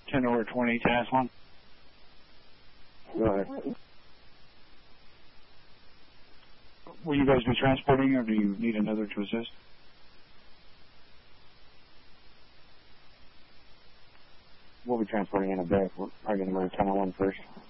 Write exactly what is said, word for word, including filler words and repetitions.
ten over twenty, task one. Go ahead. Will you guys be transporting, or do you need another to assist? We'll be transporting in a bit. We're probably going to move ten oh one first.